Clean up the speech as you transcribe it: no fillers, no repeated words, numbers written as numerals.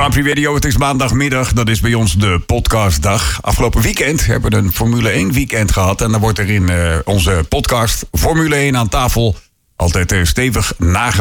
Grand Prix Radio, het is maandagmiddag. Dat is bij ons de podcastdag. Afgelopen weekend hebben we een Formule 1 weekend gehad. En dan wordt er in onze podcast Formule 1 aan tafel altijd stevig nagepraat